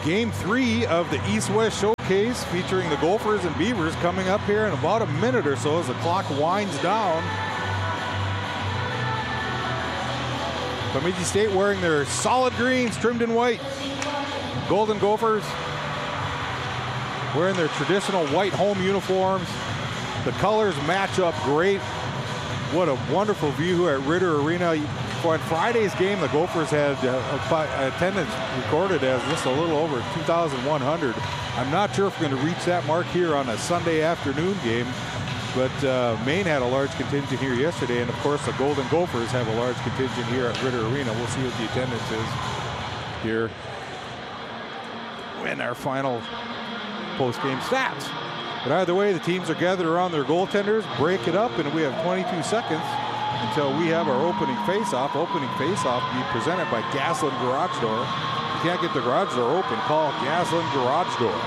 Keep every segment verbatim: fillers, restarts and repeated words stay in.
Game three of the East-West Showcase featuring the Gophers and Beavers coming up here in about a minute or so as the clock winds down. Bemidji State wearing their solid greens trimmed in white. Golden Gophers wearing their traditional white home uniforms. The colors match up great. What a wonderful view at Ritter Arena. For Friday's game, the Gophers had uh, attendance recorded as just a little over two thousand one hundred. I'm not sure if we're going to reach that mark here on a Sunday afternoon game, but uh, Maine had a large contingent here yesterday, and of course the Golden Gophers have a large contingent here at Ritter Arena. We'll see what the attendance is here in our final post-game stats. But either way, the teams are gathered around their goaltenders, break it up, and we have twenty-two seconds until we have our opening face-off. Opening face-off will be presented by Gaslin Garage Door. If you can't get the garage door open, call Gaslin Garage Door.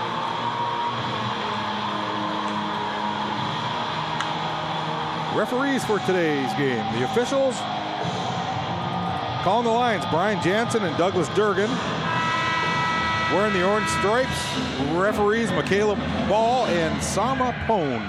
Referees for today's game. The officials calling the lines, Brian Jansen and Douglas Durgan. Wearing the orange stripes, referees Michaela Ball and Sama Pone.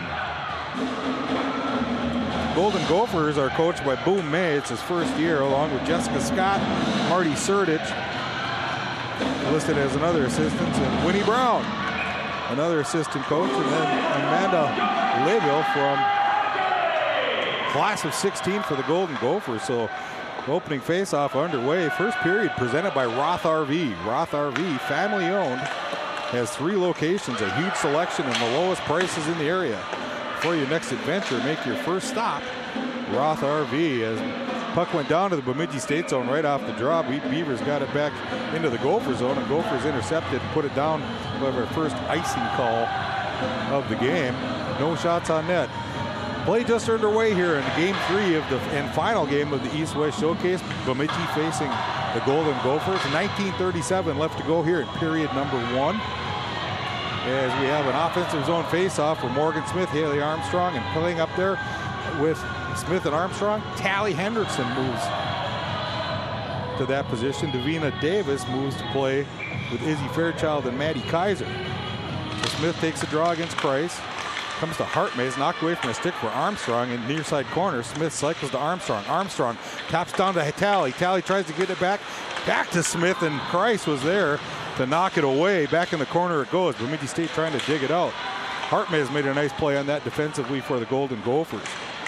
Golden Gophers are coached by Boom May. It's his first year, along with Jessica Scott, Marty Surdich, listed as another assistant, and Winnie Brown, another assistant coach, and then Amanda Layville from class of sixteen for the Golden Gophers. So opening face-off underway. First period presented by Roth R V. Roth R V, family owned, has three locations, a huge selection, and the lowest prices in the area. For your next adventure, make your first stop, Roth R V. As puck went down to the Bemidji State zone right off the draw, Beavers got it back into the Gopher zone, and Gophers intercepted and put it down. We'll have our first icing call of the game. No shots on net. Play just underway here in game three of the and final game of the East-West Showcase. Bemidji facing the Golden Gophers. nineteen thirty-seven left to go here in period number one. As we have an offensive zone face-off for Morgan Smith, Haley Armstrong, and playing up there with Smith and Armstrong, Tally Hendrickson moves to that position. Davina Davis moves to play with Izzy Fairchild and Maddie Kaiser. So Smith takes a draw against Price. Comes to Hartmays, knocked away from a stick for Armstrong in near side corner. Smith cycles to Armstrong. Armstrong taps down to Tally. Tally tries to get it back. Back to Smith, and Price was there to knock it away. Back in the corner it goes. Bemidji State trying to dig it out. Hartmays made a nice play on that defensively for the Golden Gophers.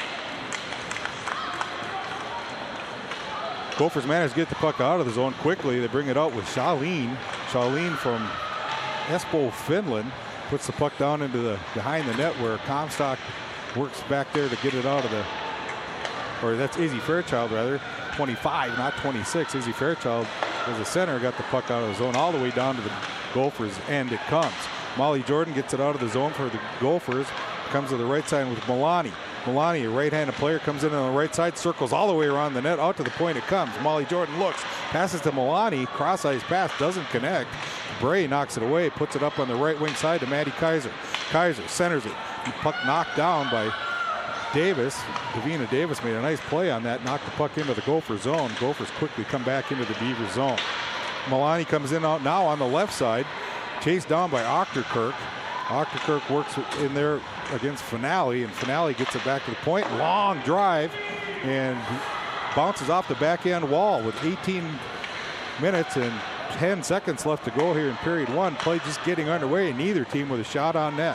Gophers managed to get the puck out of the zone quickly. They bring it out with Charlene. Charlene from Espoo, Finland. Puts the puck down into the behind the net where Comstock works back there to get it out of the, or that's Izzy Fairchild rather, twenty-five, not twenty-six. Izzy Fairchild as a center got the puck out of the zone all the way down to the Gophers end it comes. Molly Jordan gets it out of the zone for the Gophers, comes to the right side with Milani. Milani, a right-handed player, comes in on the right side, circles all the way around the net, out to the point it comes. Molly Jordan looks, passes to Milani, cross-ice pass, doesn't connect. Bray knocks it away, puts it up on the right wing side to Maddie Kaiser. Kaiser centers it. The puck knocked down by Davis. Davina Davis made a nice play on that, knocked the puck into the Gopher zone. Gophers quickly come back into the Beaver zone. Milani comes in out now on the left side, chased down by Ochterkirk. Ochterkirk works in there against Finale, and Finale gets it back to the point. Long drive, and bounces off the backhand wall with eighteen minutes and ten seconds left to go here in period one. Play just getting underway, neither team with a shot on net.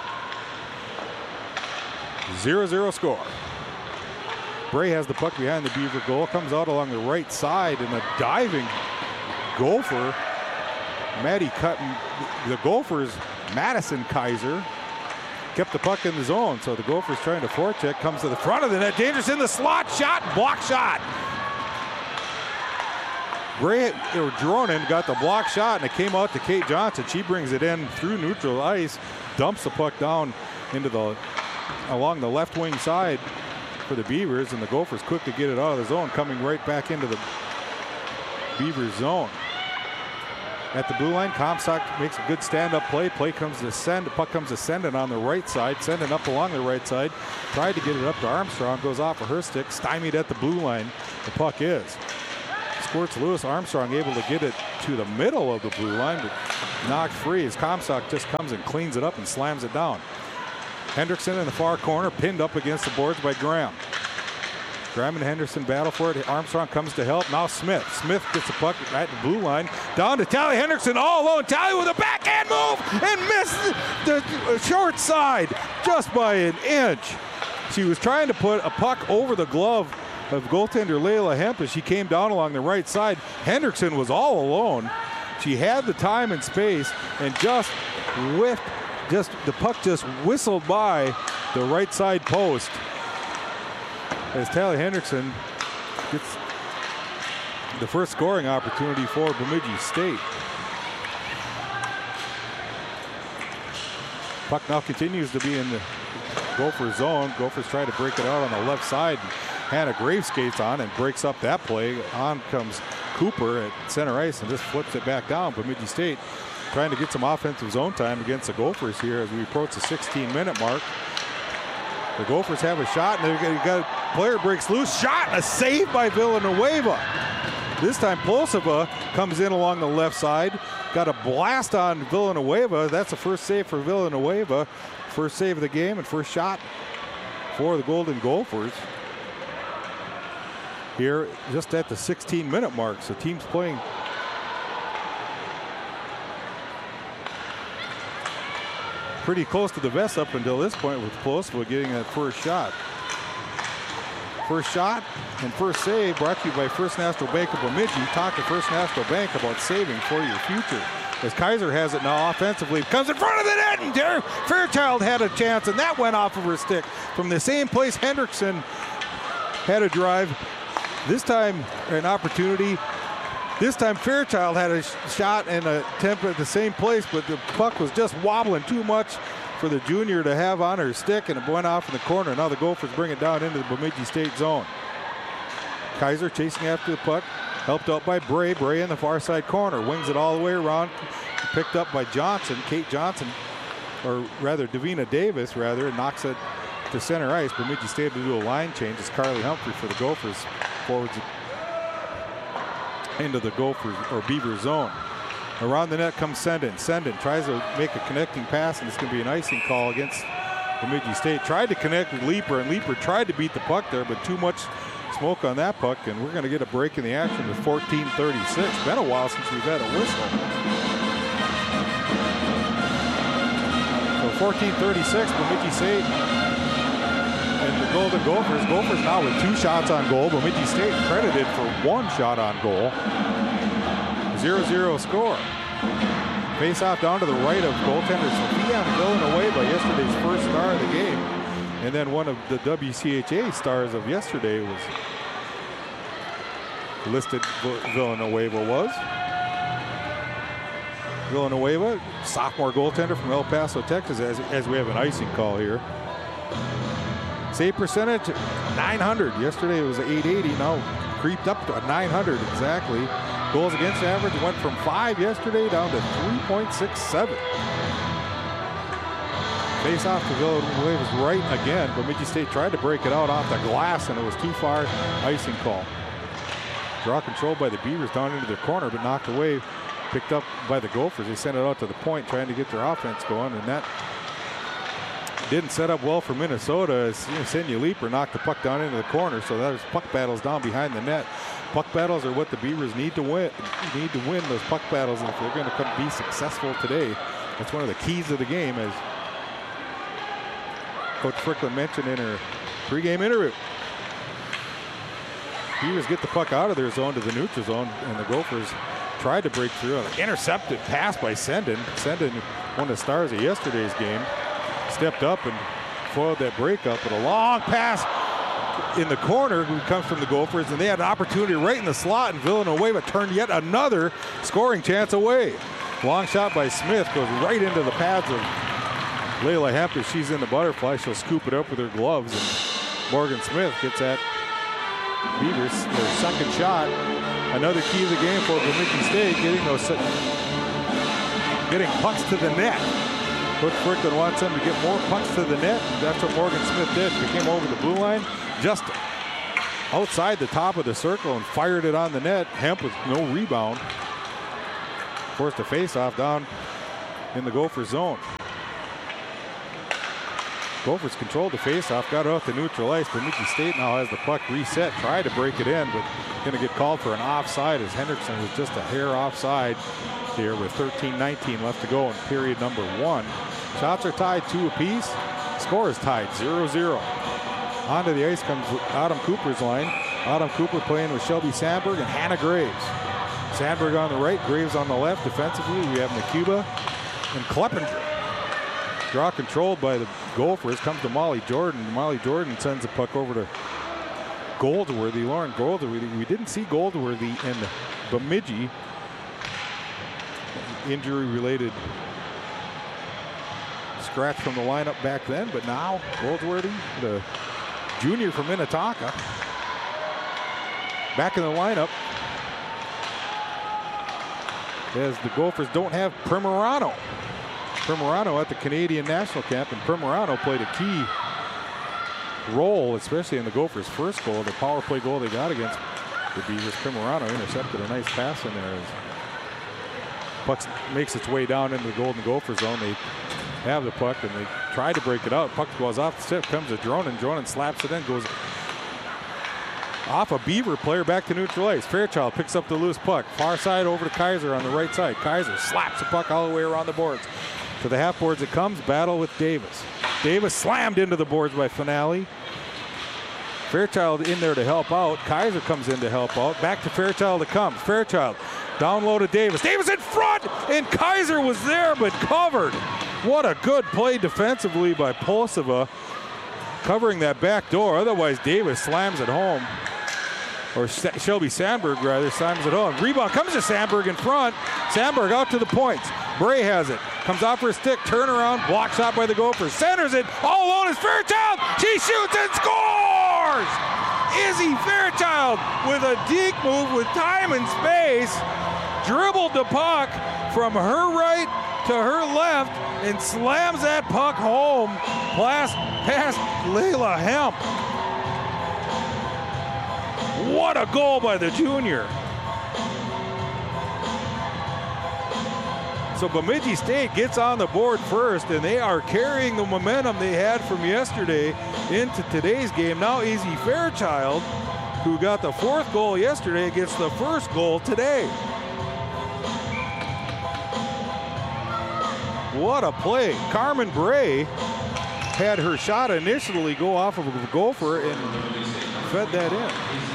zero zero score. Bray has the puck behind the Beaver goal, comes out along the right side, and a diving Gopher. Maddie cutting the Gophers, Madison Kaiser, kept the puck in the zone, so the Gophers trying to forecheck, comes to the front of the net, dangerous in the slot, shot, block shot. Gray or Dronin got the block shot, and it came out to Kate Johnson. She brings it in through neutral ice, dumps the puck down into the along the left wing side for the Beavers, and the Gophers quickly get it out of the zone, coming right back into the Beavers zone. At the blue line, Comstock makes a good stand-up play. Play comes to send. The puck comes to Sendin on the right side. Sendin up along the right side. Tried to get it up to Armstrong. Goes off of her stick. Stymied at the blue line. The puck is. Squirts Lewis. Armstrong able to get it to the middle of the blue line, but knocked free as Comstock just comes and cleans it up and slams it down. Hendrickson in the far corner, pinned up against the boards by Graham. Graham and Henderson battle for it. Armstrong comes to help. Now Smith. Smith gets the puck at the blue line. Down to Tally Hendrickson all alone. Tally with a backhand move and missed the short side just by an inch. She was trying to put a puck over the glove of goaltender Layla Hemp as she came down along the right side. Hendrickson was all alone. She had the time and space and just whiffed. Just the puck just whistled by the right side post as Tally Hendrickson gets the first scoring opportunity for Bemidji State. Puck now continues to be in the Gopher zone. Gophers try to break it out on the left side. Hannah Graves skates on and breaks up that play. On comes Cooper at center ice and just flips it back down. Bemidji State trying to get some offensive zone time against the Gophers here as we approach the sixteen minute mark. The Gophers have a shot, and they've got a player breaks loose. Shot and a save by Villanueva. This time Plosova comes in along the left side. Got a blast on Villanueva. That's the first save for Villanueva. First save of the game and first shot for the Golden Gophers. Here just at the sixteen minute mark. So teams playing pretty close to the vest up until this point, with Plosova getting that first shot. First shot and first save brought to you by First National Bank of Bemidji. Talk to First National Bank about saving for your future. As Kaiser has it now offensively, comes in front of the net, and Derek Fairchild had a chance, and that went off of her stick. From the same place, Hendrickson had a drive. This time, an opportunity. This time Fairchild had a sh shot and a attempt at the same place, but the puck was just wobbling too much for the junior to have on her stick, and it went off in the corner. Now the Gophers bring it down into the Bemidji State zone. Kaiser chasing after the puck, helped out by Bray. Bray in the far side corner, wings it all the way around, picked up by Johnson. Kate Johnson, or rather Davina Davis, rather, knocks it to center ice. Bemidji State to do a line change as Carly Humphrey for the Gophers forwards into the Gophers or Beaver zone. Around the net comes Sendin. Sendin tries to make a connecting pass, and it's going to be an icing call against Bemidji State. Tried to connect with Leeper, and Leeper tried to beat the puck there, but too much smoke on that puck, and we're going to get a break in the action with fourteen thirty-six. Been a while since we've had a whistle. So fourteen thirty-six, Bemidji State and the Golden Gophers. Gophers now with two shots on goal. Bemidji State credited for one shot on goal. zero zero score. Face off down to the right of goaltender Sophia Villanueva, yesterday's first star of the game. And then one of the W C H A stars of yesterday was listed. Villanueva was. Villanueva, sophomore goaltender from El Paso, Texas, as, as we have an icing call here. Save percentage, nine hundred. Yesterday it was eight eighty, now creeped up to nine hundred exactly. Goals against average went from five yesterday down to three point six seven. Face off to Villanueva's right again. Bemidji State tried to break it out off the glass, and it was too far. Icing call. Draw control by the Beavers down into their corner, but knocked away. Picked up by the Gophers. They sent it out to the point, trying to get their offense going, and that didn't set up well for Minnesota as Senya Leeper knocked the puck down into the corner. So there's puck battles down behind the net. Puck battles are what the Beavers need to win. Need to win those puck battles, and if they're going to be successful today, that's one of the keys of the game, as Coach Fricklin mentioned in her pregame interview. Beavers get the puck out of their zone to the neutral zone, and the Gophers tried to break through. An intercepted pass by Sendin. Sendin, one of the stars of yesterday's game, stepped up and foiled that breakup, but a long pass in the corner who comes from the Gophers, and they had an opportunity right in the slot, and Villanueva turned yet another scoring chance away. Long shot by Smith goes right into the pads of Layla Hemp. As she's in the butterfly, she'll scoop it up with her gloves, and Morgan Smith gets that Beavers their second shot. Another key of the game for Bemidji State, getting those getting pucks to the net. Coach Fricklin wants them to get more pucks to the net. That's what Morgan Smith did. He came over the blue line, just outside the top of the circle, and fired it on the net. Hemp with no rebound. forced a face-off down in the Gopher zone. Gophers controlled the face-off, got it off the neutral ice. Bemidji State now has the puck reset, tried to break it in, but going to get called for an offside as Hendrickson was just a hair offside here with thirteen nineteen left to go in period number one. Shots are tied two apiece. Score is tied zero zero. Onto the ice comes Autumn Cooper's line. Autumn Cooper playing with Shelby Sandberg and Hannah Graves. Sandberg on the right, Graves on the left. Defensively, we have Nakuba and Kleppinger. Draw controlled by the Gophers. Comes to Molly Jordan. Molly Jordan sends the puck over to Goldsworthy. Lauren Goldsworthy. We didn't see Goldsworthy in Bemidji. Injury-related scratch from the lineup back then, but now Goldsworthy, the junior from Minnetonka, back in the lineup as the Gophers don't have Primorano. Primorano at the Canadian National Camp, and Primorano played a key role, especially in the Gophers' first goal, the power play goal they got against the Beavers. Primorano intercepted a nice pass in there. As puck makes its way down into the Golden Gopher zone. They have the puck and they try to break it out. Puck goes off the tip, comes to Dronin. Dronin slaps it in, goes off a Beaver player back to neutral ice. Fairchild picks up the loose puck. Far side over to Kaiser on the right side. Kaiser slaps the puck all the way around the boards. To the half boards it comes, battle with Davis. Davis slammed into the boards by Finale. Fairchild in there to help out. Kaiser comes in to help out. Back to Fairchild it comes. Fairchild down low to Davis. Davis in front, and Kaiser was there but covered. What a good play defensively by Polseva, covering that back door. Otherwise, Davis slams it home. Or Shelby Sandberg, rather, slams it home. Rebound comes to Sandberg in front. Sandberg out to the points. Bray has it. Comes off her stick, turnaround, block shot by the Gophers. Centers it, all alone is Fairchild. She shoots and scores! Izzy Fairchild with a deke move with time and space. Dribbled the puck from her right to her left and slams that puck home past, past Layla Hemp. What a goal by the junior. So Bemidji State gets on the board first, and they are carrying the momentum they had from yesterday into today's game. Now Izzy Fairchild, who got the fourth goal yesterday, gets the first goal today. What a play. Carmen Bray had her shot initially go off of a Gopher and fed that in.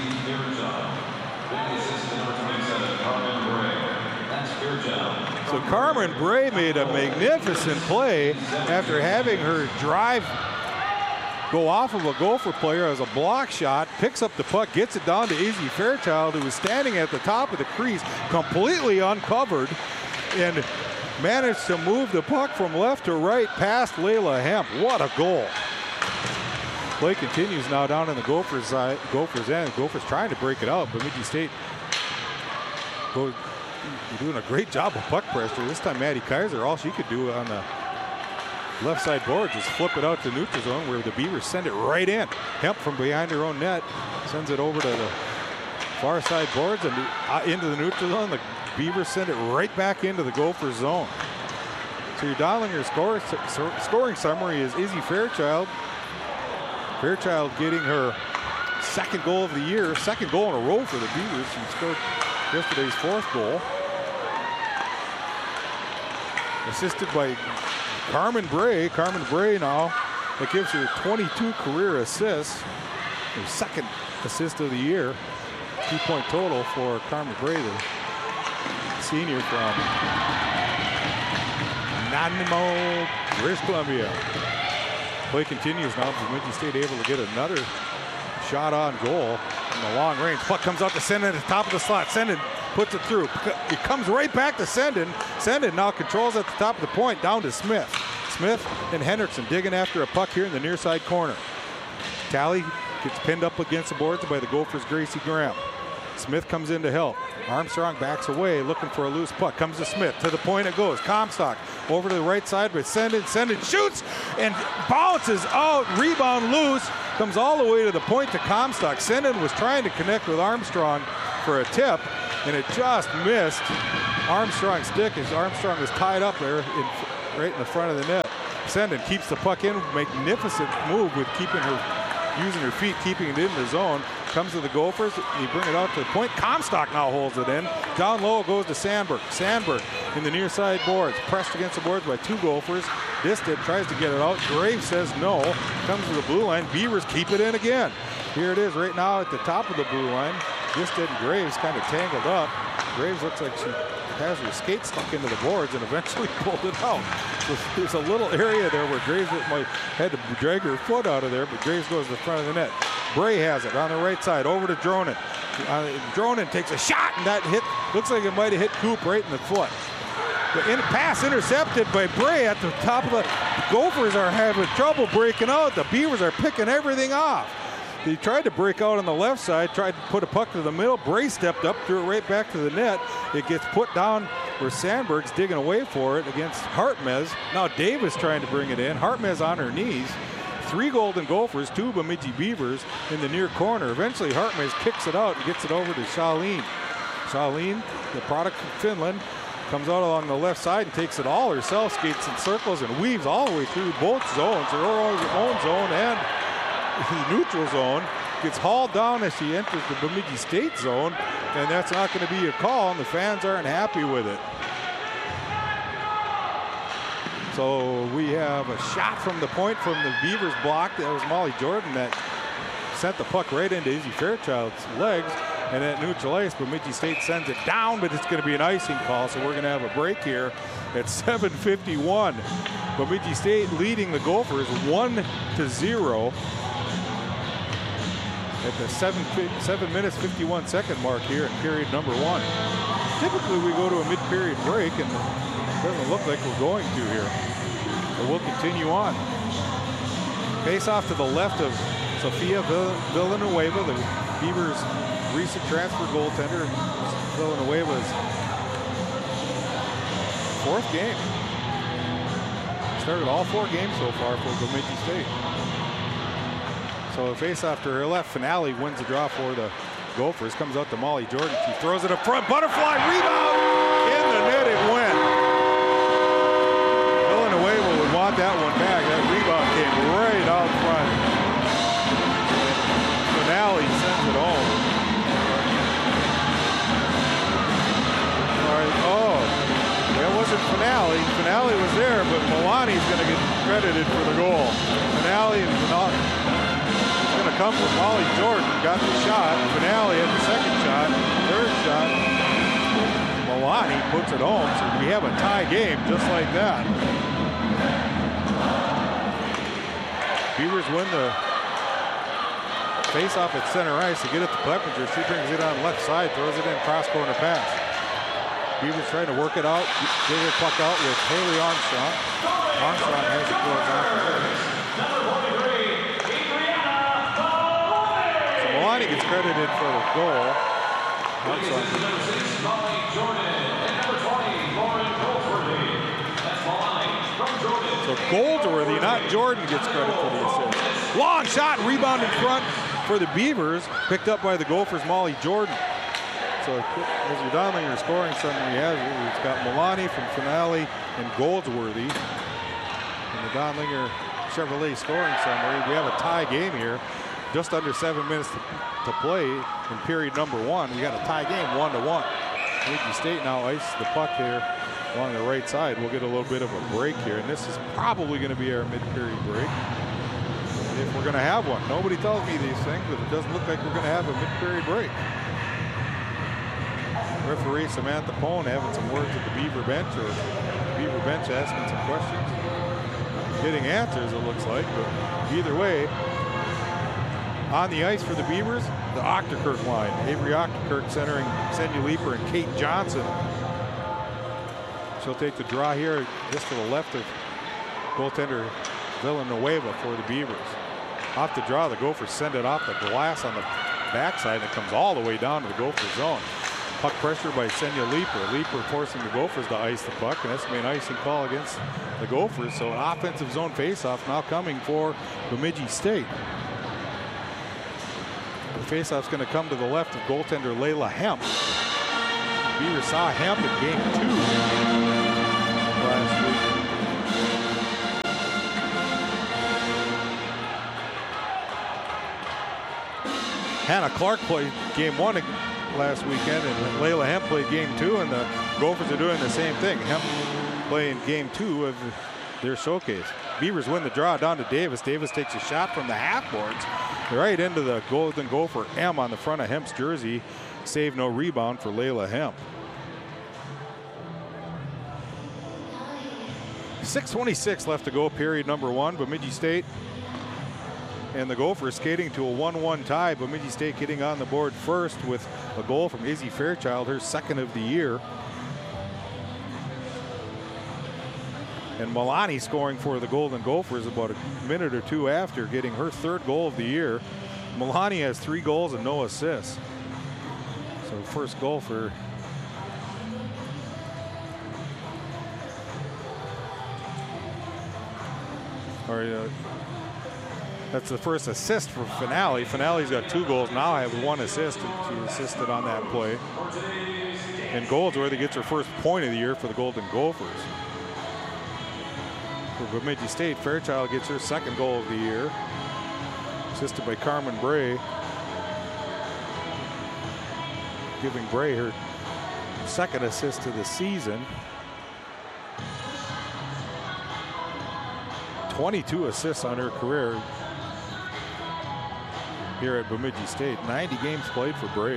So Carmen Bray made a magnificent play after having her drive go off of a Gopher player as a block shot, picks up the puck, gets it down to Izzy Fairchild, who was standing at the top of the crease, completely uncovered, and managed to move the puck from left to right past Layla Hemp. What a goal. Play continues now down in the Gophers side, Gophers end. Gophers trying to break it out, but Bemidji State goes, doing a great job of puck pressure. This time Maddie Kaiser, all she could do on the left side board, just flip it out to neutral zone where the Beavers send it right in. Hemp from behind her own net sends it over to the far side boards and into the neutral zone. The Beavers send it right back into the Gopher zone. So your Dahlinger score, scoring summary is Izzy Fairchild. Fairchild getting her second goal of the year, second goal in a row for the Beavers. She scored yesterday's fourth goal. Assisted by Carmen Bray. Carmen Bray now, that gives her twenty-two career assists. Her second assist of the year. Two-point total for Carmen Bray, the senior from Nanaimo, British Columbia. Play continues now. Bemidji State able to get another shot on goal from the long range. Puck comes out to Senden at the top of the slot. Senden puts it through. It comes right back to Senden. Senden now controls at the top of the point, down to Smith. Smith and Hendrickson digging after a puck here in the near side corner. Tally gets pinned up against the boards by the Gophers' Gracie Graham. Smith comes in to help. Armstrong backs away, looking for a loose puck. Comes to Smith. To the point it goes. Comstock over to the right side with Senden. Senden shoots and bounces out. Rebound loose. Comes all the way to the point to Comstock. Senden was trying to connect with Armstrong for a tip, and it just missed. Armstrong's stick as Armstrong is tied up there in, right in the front of the net. Senden keeps the puck in. Magnificent move with keeping her, using her feet, keeping it in the zone. Comes to the Gophers. You bring it out to the point. Comstock now holds it in. Down low it goes to Sandberg. Sandberg in the near side boards. Pressed against the boards by two Gophers. Disted tries to get it out. Graves says no. Comes to the blue line. Beavers keep it in again. Here it is right now at the top of the blue line. Disted and Graves kind of tangled up. Graves looks like she has her skate stuck into the boards and eventually pulled it out. So there's a little area there where Graves might had to drag her foot out of there, but Graves goes to the front of the net. Bray has it on the right side over to Dronin. Uh, Dronin takes a shot and that hit, looks like it might have hit Coop right in the foot. The in pass intercepted by Bray at the top of the, the Gophers are having trouble breaking out. The Beavers are picking everything off. They tried to break out on the left side, tried to put a puck to the middle. Bray stepped up, threw it right back to the net. It gets put down where Sandberg's digging away for it against Hartmez. Now Davis trying to bring it in. Hartmez on her knees. Three Golden Gophers, two Bemidji Beavers in the near corner. Eventually Hartmez kicks it out and gets it over to Shaleen. Shaleen, the product from Finland, comes out along the left side and takes it all herself, skates in circles and weaves all the way through both zones, her own zone and the neutral zone. Gets hauled down as she enters the Bemidji State zone, and that's not going to be a call, and the fans aren't happy with it. So we have a shot from the point from the Beavers block. That was Molly Jordan that sent the puck right into Izzy Fairchild's legs, and at neutral ice, Bemidji State sends it down, but it's going to be an icing call, so we're going to have a break here at seven fifty-one. Bemidji State leading the Gophers one to zero. At the seven, seven minutes, fifty-one second mark here in period number one. Typically we go to a mid-period break and it doesn't look like we're going to here. But we'll continue on. Face off to the left of Sofia Villanueva, the Beavers' recent transfer goaltender. Villanueva's fourth game. Started all four games so far for Bemidji State. So a face-off to her left. Finale wins the draw for the Gophers. Comes out to Molly Jordan. She throws it up front. Butterfly rebound. In the net it went. Villanueva would want that one back. That rebound came right out front. Finale sends it home. All right. Oh, that wasn't Finale. Finale was there, but Milani's going to get credited for the goal. Finale and Finale. Going to come from Molly Jordan, got the shot. Finale at the second shot, third shot. Milani puts it home, so we have a tie game just like that. Beavers win the face-off at center ice to get it to Cleppinger. She brings it on left side, throws it in, cross-corner pass. Beavers trying to work it out, get the puck out with Haley Armstrong. Armstrong has it towards off. Milani gets credited for the goal. So Goldsworthy, not Jordan, gets credit for the assist. Long shot, rebound in front for the Beavers, picked up by the Gophers' Molly Jordan. So as your Donlinger scoring summary has it, it's got Milani from Finale and Goldsworthy. And the Donlinger Chevrolet scoring summary, we have a tie game here. Just under seven minutes to, to play in period number one. We got a tie game, one to one. Bemidji State now ices the puck here along the right side. We'll get a little bit of a break here, and this is probably going to be our mid-period break, if we're going to have one. Nobody tells me these things, but it doesn't look like we're going to have a mid-period break. Referee Samantha Pone having some words at the Beaver bench, or the Beaver bench asking some questions, getting answers, it looks like, but either way. On the ice for the Beavers, the Octorkirk line. Avery Octorkirk centering Senya Leeper and Kate Johnson. She'll take the draw here just to the left of goaltender Villanueva for the Beavers. Off the draw, the Gophers send it off the glass on the backside, and it comes all the way down to the Gopher zone. Puck pressure by Senya Leeper. Leeper forcing the Gophers to ice the puck, and that's going to be an icing call against the Gophers. So an offensive zone faceoff now coming for Bemidji State. The faceoff's going to come to the left of goaltender Layla Hemp. Beavers saw Hemp in game two last week. Hannah Clark played game one last weekend, and Layla Hemp played game two, and the Gophers are doing the same thing. Hemp playing game two of their showcase. Beavers win the draw down to Davis. Davis takes a shot from the half boards right into the Golden Gopher M on the front of Hemp's jersey. Save, no rebound for Layla Hemp. six twenty-six left to go, period number one. Bemidji State and the Gophers skating to a one one tie. Bemidji State getting on the board first with a goal from Izzy Fairchild, her second of the year. And Milani scoring for the Golden Gophers about a minute or two after, getting her third goal of the year. Milani has three goals and no assists. So first goal for or, uh, that's the first assist for Finale. Finale's got two goals. Now I have one assist, and she assisted on that play. And Goldsworthy gets her first point of the year for the Golden Gophers. For Bemidji State, Fairchild gets her second goal of the year, assisted by Carmen Bray, giving Bray her second assist of the season. twenty-two assists on her career here at Bemidji State. ninety games played for Bray.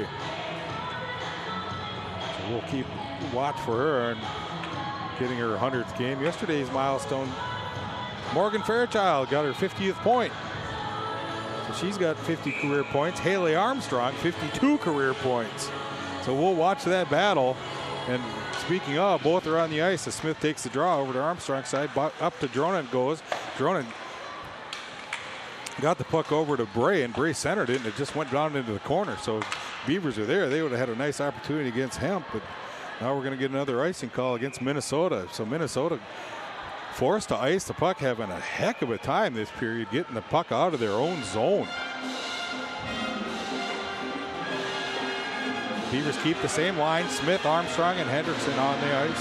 So we'll keep watch for her and getting her hundredth game. Yesterday's milestone, Morgan Fairchild got her fiftieth point. So she's got fifty career points. Haley Armstrong, fifty-two career points. So we'll watch that battle. And speaking of, both are on the ice as Smith takes the draw over to Armstrong's side. Up to Dronan goes. Dronan got the puck over to Bray, and Bray centered it, and it just went down into the corner. So Beavers are there. They would have had a nice opportunity against Hemp, but now we're going to get another icing call against Minnesota. So Minnesota forced to ice the puck, having a heck of a time this period, getting the puck out of their own zone. Beavers keep the same line. Smith, Armstrong, and Hendrickson on the ice.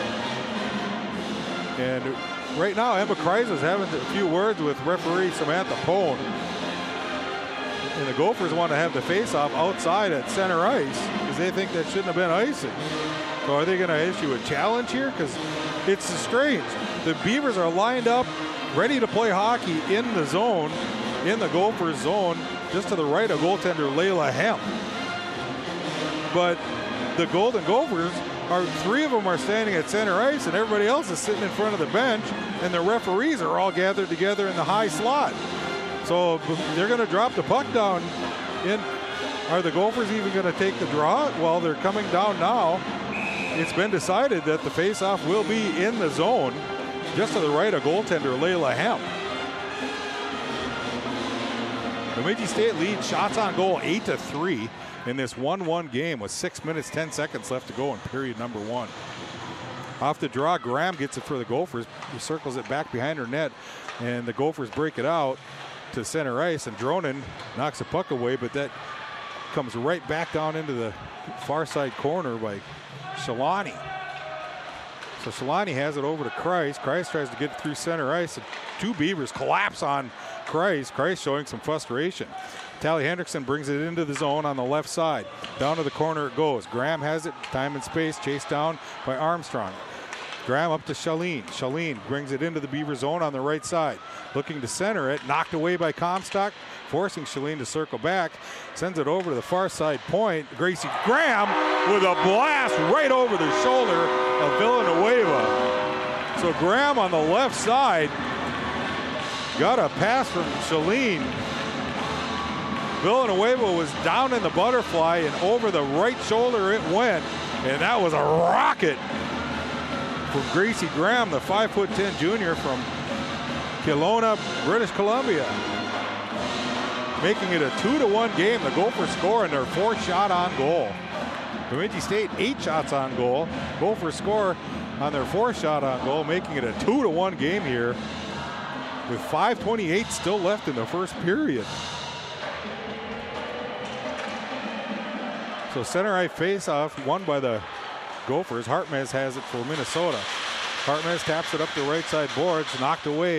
And right now, Emma Kreis is having a few words with referee Samantha Pone. And the Gophers want to have the face-off outside at center ice because they think that shouldn't have been icing. So are they going to issue a challenge here? Because it's strange. The Beavers are lined up, ready to play hockey in the zone, in the Gophers zone, just to the right of goaltender Layla Hemp. But the Golden Gophers, are three of them are standing at center ice, and everybody else is sitting in front of the bench, and the referees are all gathered together in the high slot. So they're going to drop the puck down in. Are the Gophers even going to take the draw? Well, they're coming down now. It's been decided that the faceoff will be in the zone, just to the right of goaltender Layla Hemp. Bemidji State leads shots on goal eight to three in this one one game with six minutes, ten seconds left to go in period number one. Off the draw, Graham gets it for the Gophers. He circles it back behind her net, and the Gophers break it out to center ice, and Dronan knocks the puck away, but that comes right back down into the far side corner by Shalani. So Shalani has it over to Kreis. Kreis tries to get it through center ice, and two Beavers collapse on Kreis. Kreis showing some frustration. Tally Hendrickson brings it into the zone on the left side. Down to the corner it goes. Graham has it, time and space, chased down by Armstrong. Graham up to Shaleen. Shaleen brings it into the Beaver zone on the right side. Looking to center it, knocked away by Comstock, forcing Shaleen to circle back. Sends it over to the far side point. Gracie Graham with a blast right over the shoulder of Villanueva. So Graham on the left side got a pass from Shaleen. Villanueva was down in the butterfly, and over the right shoulder it went, and that was a rocket from Gracie Graham, the five foot ten junior from Kelowna, British Columbia. Making it a two to one game. The Gophers score in their fourth shot on goal. Bemidji State eight shots on goal. Gophers score on their fourth shot on goal, making it a two to one game here with five twenty-eight still left in the first period. So center ice face-off won by the Gophers. Hartmez has it for Minnesota. Hartmez taps it up the right side boards, knocked away.